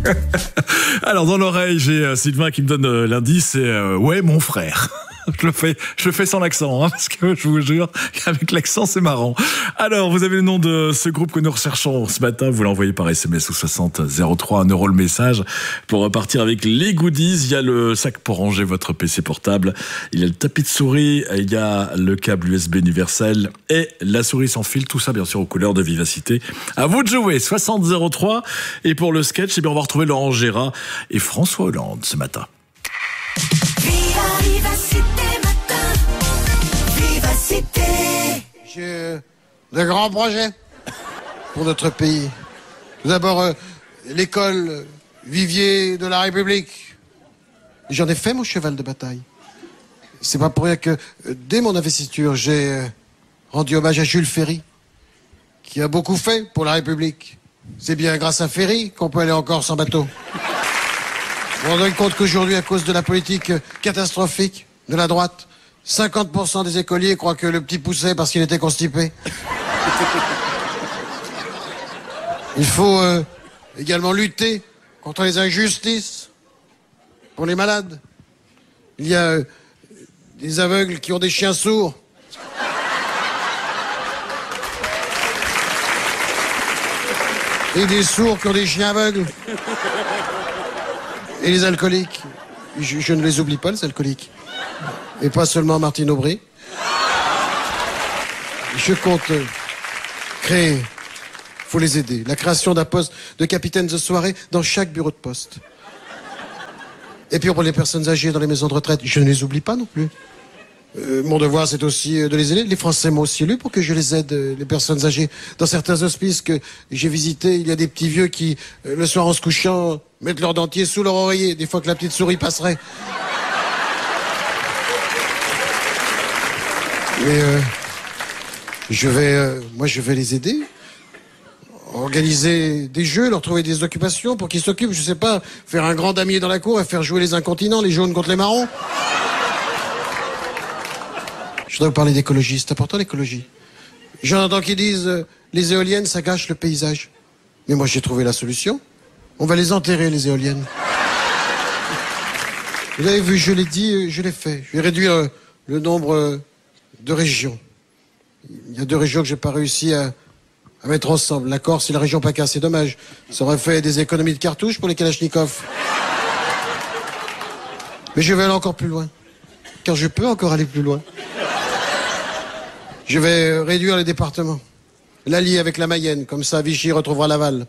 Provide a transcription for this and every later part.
Alors, dans l'oreille, j'ai Sylvain qui me donne l'indice, c'est ouais, mon frère. Je le fais sans l'accent, parce que je vous jure qu'avec l'accent, c'est marrant. Alors, vous avez le nom de ce groupe que nous recherchons ce matin. Vous l'envoyez par SMS au 60 03, 1 € le message. Pour repartir avec les goodies, il y a le sac pour ranger votre PC portable. Il y a le tapis de souris. Il y a le câble USB universel et la souris sans fil. Tout ça, bien sûr, aux couleurs de Vivacité. À vous de jouer. 60 03. Et pour le sketch, on va retrouver Laurent Gérard et François Hollande ce matin. J'ai de grands projets pour notre pays. Tout d'abord, l'école vivier de la République. J'en ai fait mon cheval de bataille. C'est pas pour rien que, dès mon investiture, j'ai rendu hommage à Jules Ferry, qui a beaucoup fait pour la République. C'est bien grâce à Ferry qu'on peut aller encore sans bateau. Vous vous rendez compte qu'aujourd'hui, à cause de la politique catastrophique de la droite, 50% des écoliers croient que le petit poussait parce qu'il était constipé. Il faut également lutter contre les injustices pour les malades. Il y a des aveugles qui ont des chiens sourds. Et des sourds qui ont des chiens aveugles. Et les alcooliques. Je ne les oublie pas, les alcooliques. Et pas seulement Martine Aubry. Je compte créer, faut les aider, la création d'un poste de capitaine de soirée dans chaque bureau de poste. Et puis pour les personnes âgées dans les maisons de retraite, je ne les oublie pas non plus. Mon devoir, c'est aussi de les aider. Les Français m'ont aussi élu pour que je les aide, les personnes âgées. Dans certains hospices que j'ai visités, il y a des petits vieux qui, le soir en se couchant, mettent leur dentier sous leur oreiller, des fois que la petite souris passerait. Mais je vais les aider, organiser des jeux, leur trouver des occupations pour qu'ils s'occupent, je sais pas, faire un grand damier dans la cour et faire jouer les incontinents, les jaunes contre les marrons. Je voudrais vous parler d'écologie, c'est important l'écologie. J'en entends qui disent les éoliennes ça gâche le paysage. Mais moi j'ai trouvé la solution. On va les enterrer les éoliennes. Vous avez vu, je l'ai dit, je l'ai fait. Je vais réduire le nombre de régions. Il y a 2 régions que j'ai pas réussi à mettre ensemble. La Corse et la région PACA, c'est dommage. Ça aurait fait des économies de cartouches pour les Kalachnikov. Mais je vais aller encore plus loin. Car je peux encore aller plus loin. Je vais réduire les départements. L'allier avec la Mayenne, comme ça Vichy retrouvera Laval.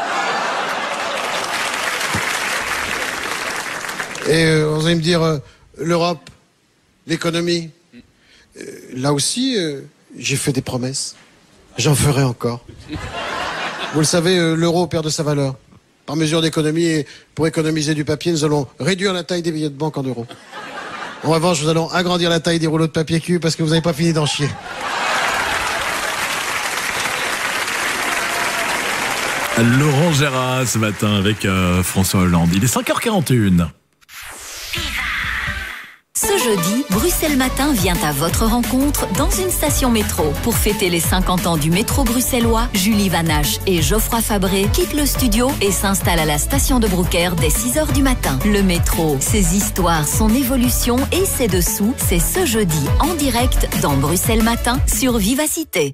Et vous allez me dire, l'Europe, l'économie. Là aussi, j'ai fait des promesses. J'en ferai encore. Vous le savez, l'euro perd de sa valeur. Par mesure d'économie et pour économiser du papier, nous allons réduire la taille des billets de banque en euros. En revanche, nous allons agrandir la taille des rouleaux de papier cul parce que vous n'avez pas fini d'en chier. Laurent Gérard ce matin avec François Hollande. Il est 5h41. Ce jeudi, Bruxelles Matin vient à votre rencontre dans une station métro. Pour fêter les 50 ans du métro bruxellois, Julie Vanache et Geoffroy Fabré quittent le studio et s'installent à la station de Brouckère dès 6h du matin. Le métro, ses histoires, son évolution et ses dessous, c'est ce jeudi en direct dans Bruxelles Matin sur Vivacité.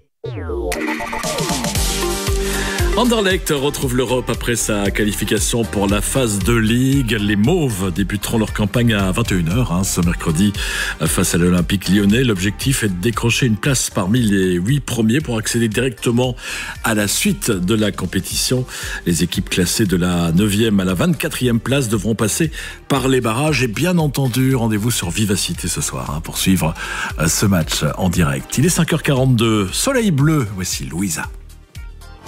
Anderlecht retrouve l'Europe après sa qualification pour la phase de Ligue. Les Mauves débuteront leur campagne à 21h ce mercredi face à l'Olympique lyonnais. L'objectif est de décrocher une place parmi les 8 premiers pour accéder directement à la suite de la compétition. Les équipes classées de la 9e à la 24e place devront passer par les barrages. Et bien entendu, rendez-vous sur Vivacité ce soir pour suivre ce match en direct. Il est 5h42, soleil bleu, voici Louisa.